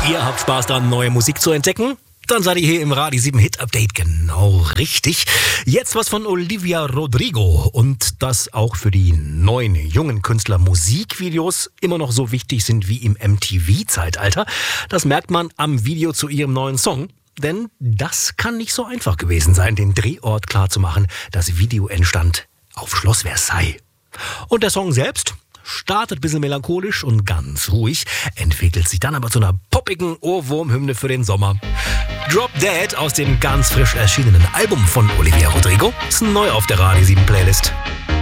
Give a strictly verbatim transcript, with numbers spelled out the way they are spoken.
Ihr habt Spaß daran, neue Musik zu entdecken? Dann seid ihr hier im Radio sieben Hit Update genau richtig. Jetzt was von Olivia Rodrigo und dass auch für die neuen jungen Künstler Musikvideos immer noch so wichtig sind wie im M T V-Zeitalter. Das merkt man am Video zu ihrem neuen Song. Denn das kann nicht so einfach gewesen sein, den Drehort klarzumachen. Das Video entstand auf Schloss Versailles. Und der Song selbst startet ein bisschen melancholisch und ganz ruhig, entwickelt sich dann aber zu einer poppigen Ohrwurmhymne für den Sommer. Drop Dead aus dem ganz frisch erschienenen Album von Olivia Rodrigo ist neu auf der Radio sieben Playlist.